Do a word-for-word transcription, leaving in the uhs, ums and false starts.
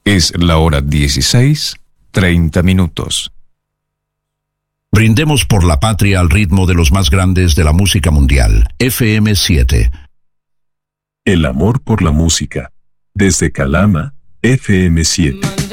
Es la hora dieciséis, treinta minutos. Brindemos por la patria al ritmo de los más grandes de la música mundial. F M siete. El amor por la música. Desde Calama, F M siete.